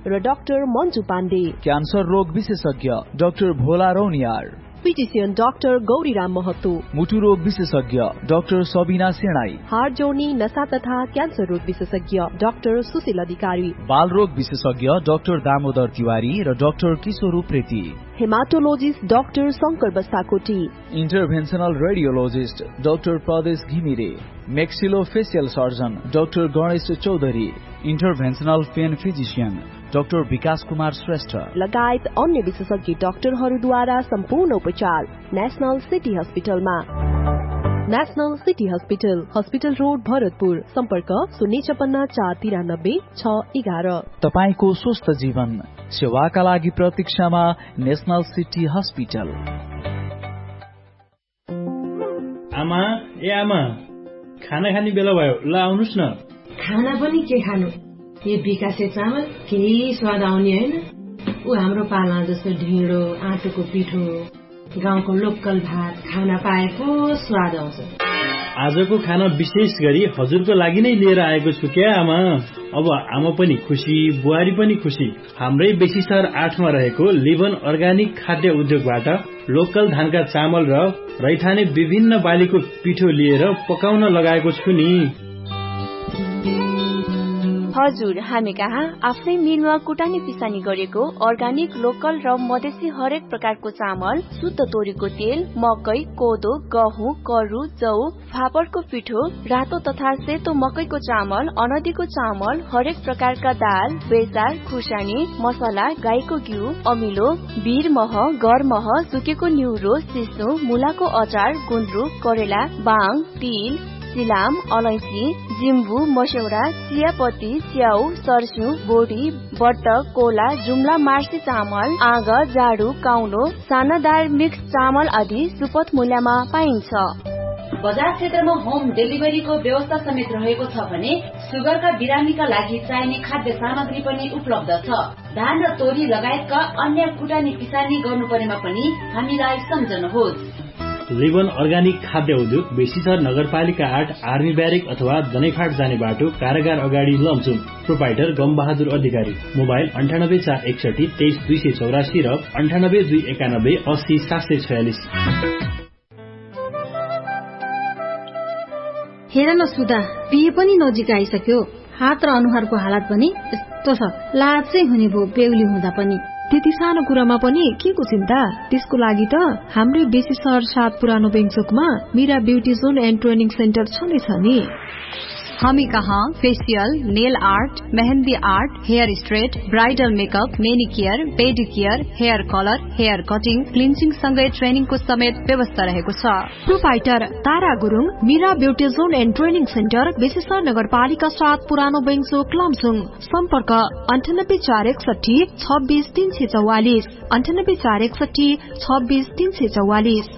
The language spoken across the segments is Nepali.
र डाक्टर मन्जु पाण्डे, क्यान्सर रोग विशेषज्ञ डाक्टर भोला रौनियार, फिजिशियन डाक्टर गौरीराम महतो, मुटु रोग विशेषज्ञ डाक्टर सबिना सेणाई, हार्ट जोर्नी नसा तथा क्यान्सर रोग विशेषज्ञ डाक्टर सुशील अधिकारी, बाल रोग विशेषज्ञ डाक्टर दामोदर तिवारी र डाक्टर किशोर Upreti, haematologist doctor Shankar Bastakoti, इन्टरभेन्सनल radiologist doctor प्रदेश Ghimire, मेक्सिलोफेसियल surgeon doctor Ganesh Chaudhary, इन्टरभेन्सनल pain physician doctor विकास कुमार श्रेष्ठ लगायत अन्य विशेषज्ञ डाक्टरहरूद्वारा सम्पूर्ण उपचार नेशनल सिटी हस्पिटलमा। National city hospital, hospital road, Bharatpur. सम्पर्क 056 493 611। तपाईको स्वस्थ जीवन सेवाका लागि प्रतीक्षामा नेशनल सिटी हस्पिटल। आमा, ए आमा, खाना खाने बेला भयो, ल आउनुस् न। खाना पनि के खानु, यो विकासे चामल केही स्वाद आउने होइन। ऊ हाम्रो पाला जस्तो ढिँडो, आँटोको पिठो, गाउँको लोकल भात खान पाएको स्वाद आउँछ। आजको खाना विशेष गरी हजुरको लागि नै लिएर आएको छु क्या आमा। अब आमा पनि खुसी, बुहारी पनि खुसी। हाम्रै बेसी सहर 8 मा रहेको लिभन अर्गानिक खाद्य उद्योगबाट लोकल धानका चामल र रैथाने विभिन्न बालीको पिठो लिएर पकाउन लगाएको छु नि। हजुर, हामी कहाँ आफ्नै मिलमा कुटानी पिसानी गरेको अर्गानिक, लोकल र मधेसी हरेक प्रकारको चामल, शुद्ध तोरीको तेल, मकै, कोदो, गहुँ, करु, जौ, फापरको पिठो, रातो तथा सेतो मकैको चामल, अनदीको चामल, हरेक प्रकारका दाल, बेसार, खुर्सानी, मसला, गाईको घिउ, अमिलो, बिरमह, गरमह, सुकेको न्युरो, सिस्नो, मुलाको अचार, गुन्द्रुक, करेला, बाङ, तिल, सिलाम, अलैँची, जिम्बु, मस्यौडा, चियापत्ती, च्याउ, सर्स्यु, बोडी, बट्टक, कोला, जुम्ला, मार्सी चामल, आग, जाडु, काउलो, सानादार मिक्स चामल आदि सुपथ मूल्यमा पाइन्छ। बजार क्षेत्रमा होम डेलिभरीको व्यवस्था समेत रहेको छ भने सुगरका बिरामीका लागि चाहिने खाद्य सामग्री पनि उपलब्ध छ। धान र तोरी लगायतका अन्य कुटानी पिसानी गर्नुपर्नेमा पनि हामीलाई सम्झनुहोस्। लिभन अर्गानिक खाद्य उद्योग बेसीसर नगरपालिका 8 आर्मी ब्यारेक अथवा दनैफाट जाने बाटो कारागार अगाडि लमचुम। प्रोपाइटर गमबहादुर अधिकारी। मोबाइल 98 461 23 284 र 98 291 80 746। हेर न सुधा, बिहे पनि नजिक आइसक्यो। हात र अनुहारको हालत पनि यस्तो छ, लाज चाहिँ हुने भो बेहुली हुँदा पनि। त्यति सानो कुरामा पनि के को चिन्ता? त्यसको लागि त हाम्रै बेसी सहर 7 पुरानो बेङचोकमा Meera beauty John and training centre छँदैछ नि। हामी कहाँ facial, nail art, mehndi art, hair straight, bridal makeup, मेनिकेयर, पेडिकेयर, hair colour, hair cutting, cleansing सँगै ट्रेनिङको समेत व्यवस्था रहेको छ। Proprietor Tara Gurung, Meera beauty John and training centre, बेसीसर नगरपालिका 7 पुरानो बेङचोक, लमजुङ। सम्पर्क 98 461 26 344, 98 461 26 344।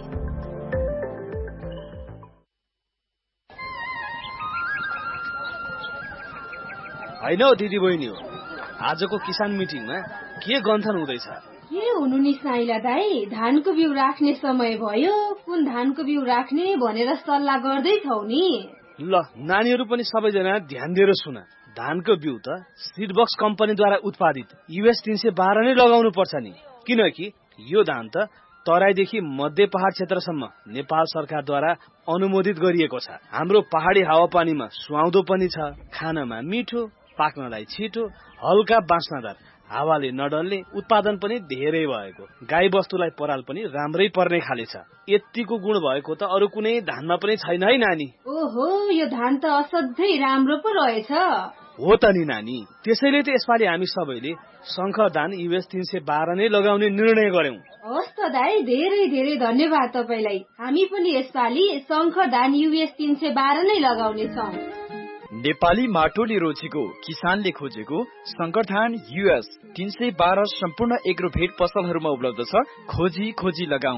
होइन हौ दिदी बहिनी, हो आजको किसान मिटिङमा के गन्थन हुँदैछ? के हुनु नि साइला दाई, धानको बिउ राख्ने समय भयो, कुन धानको बिउ राख्ने भनेर सल्लाह गर्दैछौ नि। ल नानीहरू पनि सबैजना ध्यान दिएर सुन। धानको बिउ त सीडबक्स कम्पनीद्वारा उत्पादित US 312 नै लगाउनु पर्छ नि, किनकि यो धान त तराईदेखि मध्य पहाड क्षेत्रसम्म नेपाल सरकारद्वारा अनुमोदित गरिएको छ। हाम्रो पहाडी हावापानीमा सुहाउँदो पनि छ, खानामा मिठो, पाक्नलाई छिटो, हल्का बाँच्नदार, हावाले नडल्ने, उत्पादन पनि धेरै भएको, गाई बस्तुलाई पराल पनि राम्रै पर्ने खाले छ। यतिको गुण भएको त अरू कुनै धानमा पनि छैन है नानी। ओहो, यो धान त असाध्यै राम्रो पो रहेछ। हो त नि नानी, त्यसैले त यसपालि हामी सबैले शंकर धान US 312 नै लगाउने निर्णय गर्यौं। हस् त दाई, धेरै धेरै धन्यवाद तपाईलाई। हामी पनि यसपालि शंकर धान US 312 नै लगाउने छौं। नेपाली माटोले रोजेको, किसानले खोजेको शंकर धान US 312 सम्पूर्ण एग्रोभेट पसलहरूमा उपलब्ध छ। खोजी खोजी लगाऊ।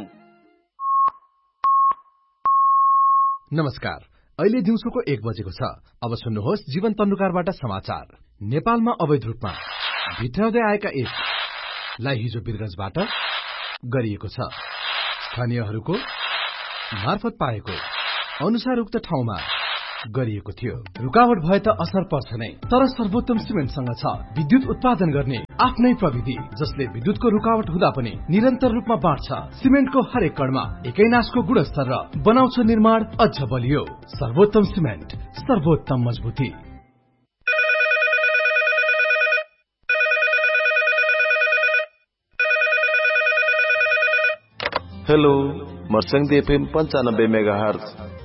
नमस्कार, अहिले दिउँसोको 1 बजेको छ। अब सुन्नुहोस् जीवन तन्नुकारबाट समाचार। नेपालमा अवैध रूपमा भित्राउँदै आएका एपलाई हिजो वीरगञ्जबाट गरिएको छ। स्थानीयहरूको मार्फत पाएको अनुसार उक्त ठाउँमा गरिएको थियो। रुकावट भए त असर पर्छ नै, तर सर्वोत्तम सिमेन्टसँग छ विद्युत उत्पादन गर्ने आफ्नै प्रविधि, जसले विद्युतको रुकावट हुँदा पनि निरन्तर रूपमा बाँड्छ। सिमेन्टको हरेक कणमा एकै नासको गुणस्तर र बनाउँछ निर्माण अझ बलियो। सर्वोत्तम सिमेन्ट, सर्वोत्तम मजबुती। Hello, मर्सङ्गी FM 95 megahertz